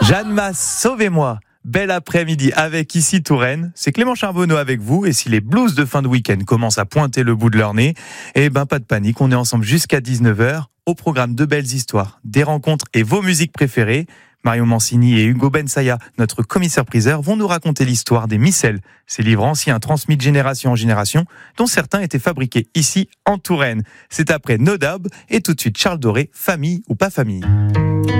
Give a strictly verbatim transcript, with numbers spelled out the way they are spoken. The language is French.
Jeanne Masse, sauvez-moi. Bel après-midi avec ici Touraine. C'est Clément Charbonneau avec vous. Et si les blues de fin de week-end commencent à pointer le bout de leur nez, eh ben pas de panique, on est ensemble jusqu'à dix-neuf heures. Au programme de belles histoires, des rencontres et vos musiques préférées. Mario Mancini et Hugo Bensaya, notre commissaire-priseur, vont nous raconter l'histoire des micelles, ces livres anciens transmis de génération en génération, dont certains étaient fabriqués ici en Touraine. C'est après No Doubt et tout de suite Charles Doré, famille ou pas famille.